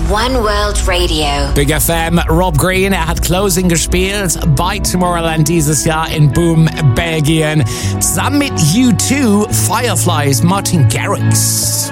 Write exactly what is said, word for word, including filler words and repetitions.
One World Radio. Big F M, Rob Green, er hat Closing gespielt bei Tomorrowland dieses Jahr in Boom, Belgien. Zusammen mit U zwei, Fireflies, Martin Garrix.